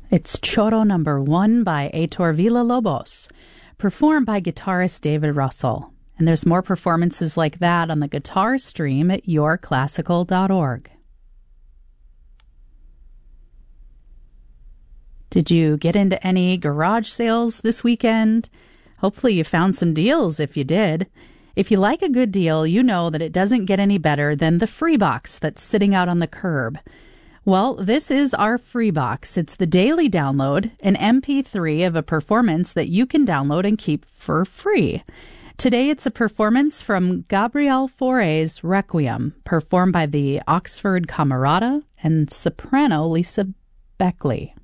It's Choro number 1 by Heitor Villa-Lobos, performed by guitarist David Russell. And there's more performances like that on the guitar stream at yourclassical.org. Did you get into any garage sales this weekend? Hopefully you found some deals if you did. If you like a good deal, you know that it doesn't get any better than the free box that's sitting out on the curb. Well, this is our free box. It's the daily download, an MP3 of a performance that you can download and keep for free. Today it's a performance from Gabriel Fauré's Requiem, performed by the Oxford Camerata and soprano Lisa Beckley.